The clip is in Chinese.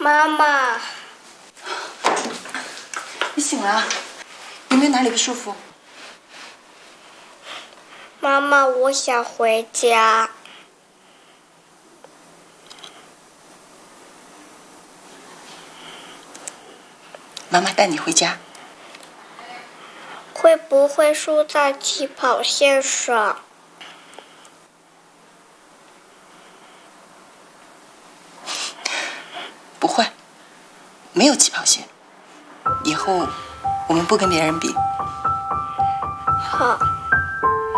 妈妈， 你醒了？有没有哪里不舒服？ 妈妈，我想回家。 妈妈带你回家。 会不会输在起跑线上？ 不会，没有起跑线。以后我们不跟别人比。 好。